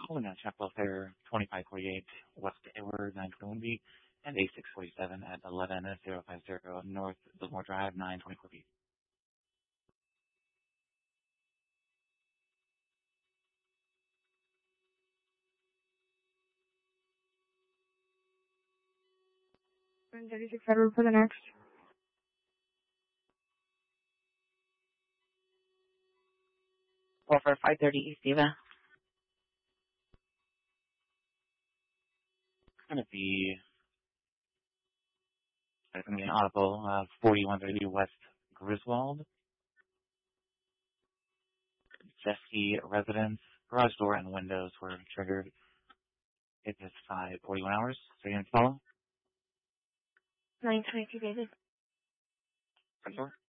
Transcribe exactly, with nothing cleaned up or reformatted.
calling on Chapel Fair twenty-five forty-eight West Edward nine twenty-one B and A six forty-seven at eleven zero five zero North Biltmore Drive nine twenty-four B. And thirty-six Edward for the next. Or for five thirty East Eva. It's going to be it's going to be an audible uh, forty-one thirty West Griswold. Jesse residence, garage door and windows were triggered. It is five forty-one hours. So you're going to follow? nine twenty-two David. Front door.